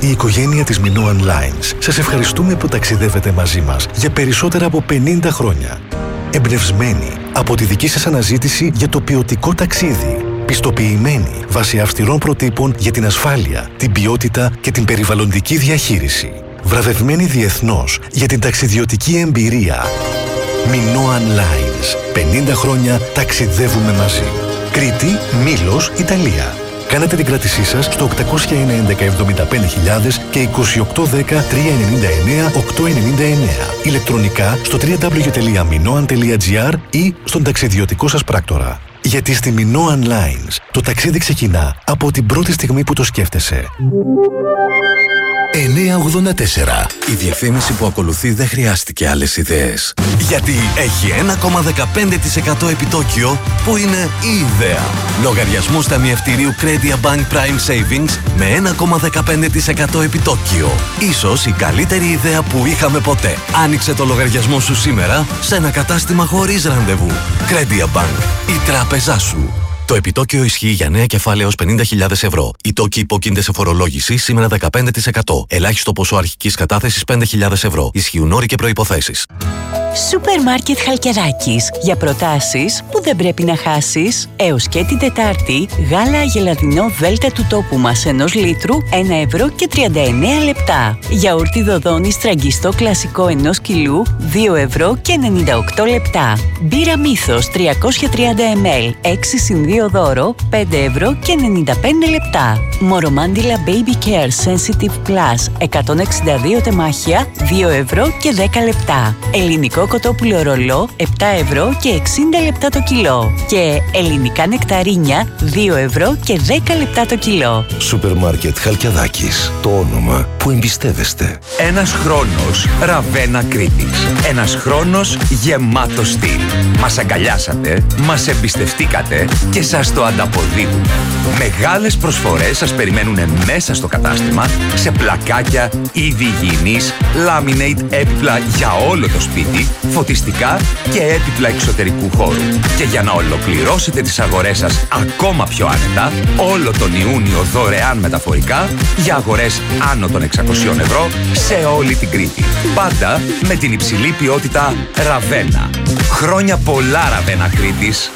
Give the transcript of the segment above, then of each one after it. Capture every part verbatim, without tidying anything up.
η οικογένεια της Minoan Lines σας ευχαριστούμε που ταξιδεύετε μαζί μας για περισσότερα από πενήντα χρόνια. Εμπνευσμένοι από τη δική σας αναζήτηση για το ποιοτικό ταξίδι. Πιστοποιημένοι βάσει αυστηρών προτύπων για την ασφάλεια, την ποιότητα και την περιβαλλοντική διαχείριση. Βραβευμένοι διεθνώς για την ταξιδιωτική εμπειρία. Minoan Lines. πενήντα χρόνια ταξιδεύουμε μαζί. Κρήτη, Μήλος, Ιταλία. Κάνετε την κράτησή σας στο οκτακόσια ένα έντεκα εβδομήντα πέντε χιλιάδες και είκοσι οκτώ δέκα τριακόσια ενενήντα εννέα οκτακόσια ενενήντα εννέα. Ηλεκτρονικά στο double-u double-u double-u τελεία minoan τελεία gr ή στον ταξιδιωτικό σας πράκτορα. Γιατί στη Minoan Lines το ταξίδι ξεκινά από την πρώτη στιγμή που το σκέφτεσαι. εννιακόσια ογδόντα τέσσερα. Η διαφήμιση που ακολουθεί δεν χρειάστηκε άλλες ιδέες. Γιατί έχει ένα κόμμα δεκαπέντε τοις εκατό επιτόκιο που είναι η ιδέα. Λογαριασμούς ταμιευτηρίου Crediabank Prime Savings με ένα κόμμα δεκαπέντε τοις εκατό επιτόκιο. Ίσως η καλύτερη ιδέα που είχαμε ποτέ. Άνοιξε το λογαριασμό σου σήμερα σε ένα κατάστημα χωρίς ραντεβού. Crediabank, η τράπεζά σου. Το επιτόκιο ισχύει για νέα κεφάλαια ως πενήντα χιλιάδες ευρώ. Οι τόκοι υπόκεινται σε φορολόγηση σήμερα δεκαπέντε τοις εκατό. Ελάχιστο ποσό αρχικής κατάθεσης πέντε χιλιάδες ευρώ. Ισχύουν όροι και προϋποθέσεις. Σούπερ Μάρκετ Χαλκιδάκης. Για προτάσεις που δεν πρέπει να χάσεις. Έως και την Τετάρτη, γάλα αγελαδινό Δέλτα του τόπου μας ενός λίτρου, ένα ευρώ και τριάντα εννέα λεπτά. Γιαούρτι Δοδόνη στραγγιστό κλασικό ενός κιλού, δύο ευρώ και ενενήντα οκτώ λεπτά. Μπύρα Μύθος τριακόσια τριάντα μιλιλίτρα, έξι συν δύο δώρο, πέντε ευρώ και ενενήντα πέντε λεπτά. Μορομάντιλα Baby Care Sensitive Plus, εκατόν εξήντα δύο τεμάχια, δύο ευρώ και δέκα λεπτά. Ελληνικό κοτόπουλο ρολό, επτά ευρώ και εξήντα λεπτά το κιλό. Και ελληνικά νεκταρίνια, δύο ευρώ και δέκα λεπτά το κιλό. Σούπερ Μάρκετ Χαλκιδάκης. Το όνομα που εμπιστεύεστε. Ένας χρόνος Ραβένα Κρήτης. Ένας χρόνος γεμάτος στυλ. Μας αγκαλιάσατε, μας εμπιστευτήκατε και σας το ανταποδίδουμε. Μεγάλες προσφορές σας περιμένουν μέσα στο κατάστημα σε πλακάκια, είδη υγιεινής, laminate έπιπλα για όλο το σπίτι, φωτιστικά και έπιπλα εξωτερικού χώρου. Και για να ολοκληρώσετε τις αγορές σας ακόμα πιο άνετα, όλο τον Ιούνιο δωρεάν μεταφορικά για αγορές άνω των εξακοσίων ευρώ σε όλη την Κρήτη. Πάντα με την υψηλή ποιότητα Ραβένα. Χρόνια πολλά Ραβένα Κρήτης.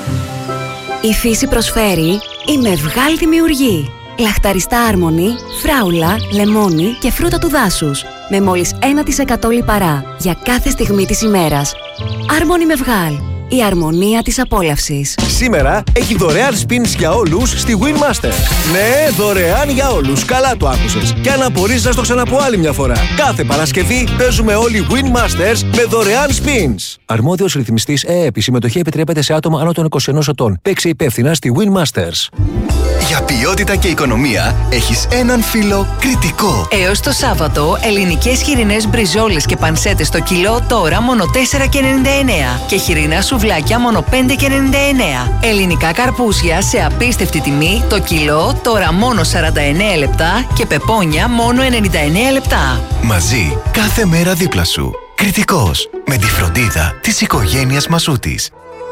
Η φύση προσφέρει η Μευγάλ Δημιουργή. Λαχταριστά άρμονη, φράουλα, λεμόνι και φρούτα του δάσους. Με μόλις ένα τοις εκατό λιπαρά για κάθε στιγμή της ημέρας. Άρμονη Μευγάλ. Η αρμονία της απόλαυσης. Σήμερα έχει δωρεάν spins για όλους στη Winmaster. Ναι, δωρεάν για όλους. Καλά το άκουσες. Και αν απορείς να στο ξαναπώ άλλη μια φορά. Κάθε Παρασκευή παίζουμε όλοι Winmasters με δωρεάν spins. Αρμόδιος ρυθμιστής ΕΕΠ. Η συμμετοχή επιτρέπεται σε άτομα άνω των είκοσι ενός ετών. Παίξε υπεύθυνα στη Winmasters. Για ποιότητα και οικονομία έχεις έναν φίλο κριτικό. Έως το Σάββατο, ελληνικές χοιρινές μπριζόλες και πανσέτες στο κιλό τώρα μόνο τέσσερα και ενενήντα εννέα και χοιρινά σουβλάκια μόνο πέντε και ενενήντα εννέα. Ελληνικά καρπούζια σε απίστευτη τιμή το κιλό τώρα μόνο σαράντα εννέα λεπτά και πεπόνια μόνο ενενήντα εννέα λεπτά. Μαζί κάθε μέρα δίπλα σου. Κριτικός. Με τη φροντίδα της οικογένειας Μασούτης.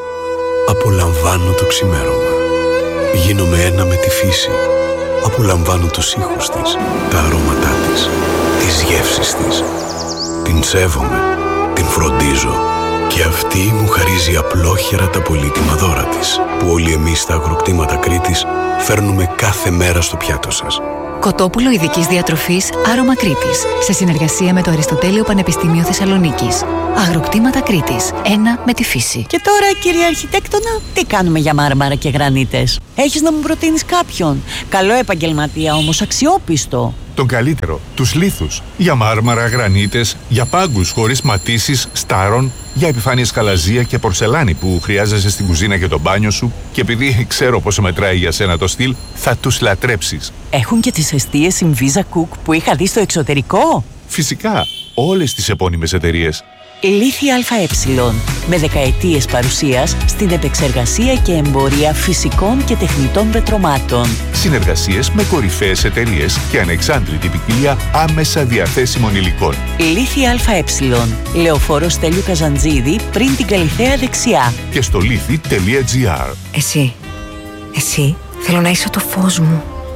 Απολαμβάνω το ξημέρωμα. Γίνομαι ένα με τη φύση. Απολαμβάνω τους ήχους της, τα αρώματά της, τις γεύσεις της. Την σέβομαι, την φροντίζω και αυτή μου χαρίζει απλόχερα τα πολύτιμα δώρα της, που όλοι εμείς στα αγροκτήματα Κρήτης φέρνουμε κάθε μέρα στο πιάτο σας. Κοτόπουλο ειδικής διατροφής Άρωμα Κρήτης, σε συνεργασία με το Αριστοτέλειο Πανεπιστήμιο Θεσσαλονίκης. Αγροκτήματα Κρήτης. Ένα με τη φύση. Και τώρα, κύριε Αρχιτέκτονα, τι κάνουμε για μάρμαρα και γρανίτες? Έχεις να μου προτείνεις κάποιον? Καλό επαγγελματία όμως, αξιόπιστο. Τον καλύτερο, τους λίθους. Για μάρμαρα, γρανίτες, για πάγκους χωρίς ματίσεις, στάρων, για επιφάνειες χαλαζία και πορσελάνη που χρειάζεσαι στην κουζίνα και το μπάνιο σου, και επειδή ξέρω πόσο μετράει για σένα το στυλ, θα τους λατρέψεις. Έχουν και τις εστίες Inviza Cook που είχα δει στο εξωτερικό. Φυσικά, όλες τις επώνυμες εταιρείες. Λίθη ΑΕ, με δεκαετίες παρουσίας στην επεξεργασία και εμπορία φυσικών και τεχνητών πετρωμάτων. Συνεργασίες με κορυφαίες εταιρείες και ανεξάντλητη ποικιλία άμεσα διαθέσιμων υλικών. Λίθη ΑΕ, Λεωφόρο Στέλιου Καζαντζίδη, πριν την Καλιθέα δεξιά. Και στο λίθη τελεία τζι άρ. Εσύ, εσύ, θέλω να είσαι το φως μου.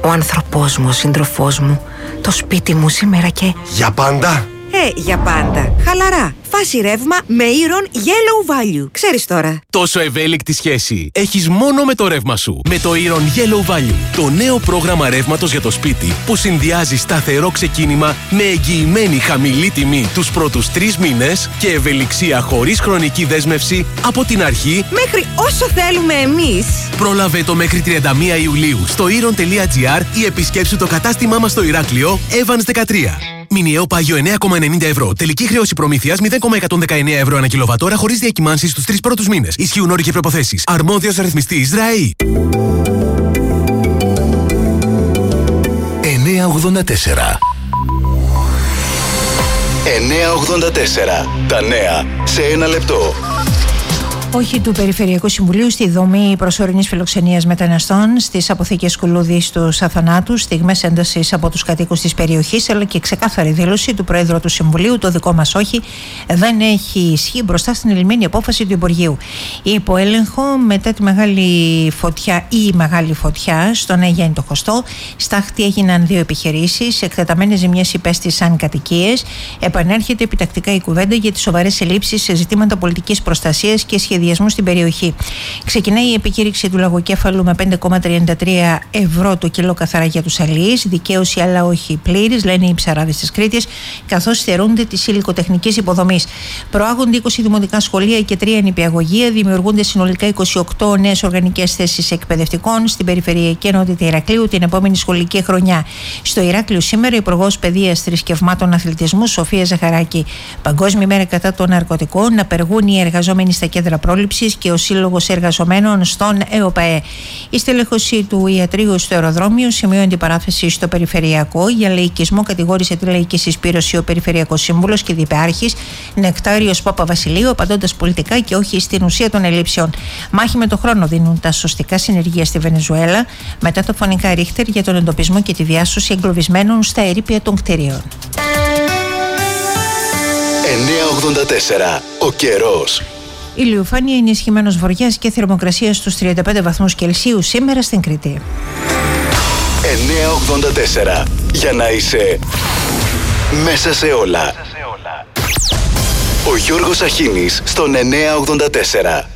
Ο άνθρωπός μου, ο σύντροφός μου, το σπίτι μου σήμερα και... Για πάντα! Ε, για πάντα. Χαλαρά. Φάση ρεύμα με Iron Yellow Value. Ξέρεις τώρα. Τόσο ευέλικτη σχέση έχεις μόνο με το ρεύμα σου. Με το Iron Yellow Value. Το νέο πρόγραμμα ρεύματος για το σπίτι που συνδυάζει σταθερό ξεκίνημα με εγγυημένη χαμηλή τιμή τους πρώτους τρεις μήνες και ευελιξία χωρίς χρονική δέσμευση από την αρχή μέχρι όσο θέλουμε εμείς. Πρόλαβε το μέχρι τριάντα μία Ιουλίου στο iron τελεία gr ή επισκέψου το κατάστημά μας στο Ηράκλειο Evans δεκατρία. Μηνιαίο πάγιο εννέα κόμμα ενενήντα ευρώ. Τελική χρέωση προμήθειας μηδέν κόμμα εκατόν δεκαεννέα ευρώ ανά κιλοβατόρα χωρίς διακυμάνσεις στους τρεις πρώτους μήνες. Ισχύουν όροι και προϋποθέσεις. Αρμόδιος ρυθμιστής ΡΑΗ. εννιακόσια ογδόντα τέσσερα. εννιακόσια ογδόντα τέσσερα. Τα νέα σε ένα λεπτό. Όχι του Περιφερειακού Συμβουλίου στη δομή προσωρινής φιλοξενίας μεταναστών στις αποθήκες Κουλούδη στους Αθανάτους, στιγμές έντασης από τους κατοίκους της περιοχής, αλλά και ξεκάθαρη δήλωση του Προέδρου του Συμβουλίου: το δικό μας όχι δεν έχει ισχύ μπροστά στην ελλημένη απόφαση του Υπουργείου. Υπό έλεγχο μετά τη μεγάλη φωτιά ή μεγάλη φωτιά στον Αγιάννη το Χωστό, στάχτη έγιναν δύο επιχειρήσεις, εκτεταμένες ζημιές υπέστησαν κατοικίες. Επανέρχεται επιτακτικά η κουβέντα για τις σοβαρές ελλείψεις σε ζητήματα πολιτικής προστασίας και σχεδιασμού στην περιοχή. Ξεκινάει η επικήρυξη του λαγοκέφαλου με πέντε κόμμα τριάντα τρία ευρώ το κιλό καθαρά για τους αλλοίς. Δικαίωση, αλλά όχι πλήρης, λένε οι ψαράδες της Κρήτης, καθώς στερούνται της υλικοτεχνικής υποδομής. Προάγονται είκοσι δημοτικά σχολεία και τρία νηπιαγωγεία. Δημιουργούνται συνολικά είκοσι οκτώ νέες οργανικές θέσεις εκπαιδευτικών στην περιφερειακή ενότητα Ηρακλείου την επόμενη σχολική χρονιά. Στο Ηράκλειο σήμερα, Υπουργός Παιδείας, Θρησκευμάτων, Αθλητισμού Σοφία Ζαχαράκη. Παγκόσμια μέρα κατά των ναρκωτικών. Απεργούν οι εργαζόμενοι στα κέντρα πρόληψης και ο Σύλλογος Εργαζομένων στον ΕΟΠΑΕ. Η στελέχωση του ιατρείου στο αεροδρόμιο σημείο αντιπαράθεση στο Περιφερειακό. Για λαϊκισμό κατηγόρησε τη Λαϊκή Συσπήρωση ο Περιφερειακός Σύμβουλος και Διπεάρχης Νεκτάριος Παπαβασιλείου, απαντώντας πολιτικά και όχι στην ουσία των ελλείψεων. Μάχη με το χρόνο δίνουν τα σωστικά συνεργεία στη Βενεζουέλα μετά τα φωνικά Ρίχτερ για τον εντοπισμό και τη διάσωση εγκλωβισμένων στα ερείπια των κτηρίων. εννιακόσια ογδόντα τέσσερα. Ο καιρός. Ηλιοφάνεια, ενισχυμένος βοριάς και θερμοκρασία στους τριάντα πέντε βαθμούς Κελσίου σήμερα στην Κρήτη. εννιακόσια ογδόντα τέσσερα. Για να είσαι μέσα σε όλα. Ο Γιώργος Αχίνης στον εννιακόσια ογδόντα τέσσερα.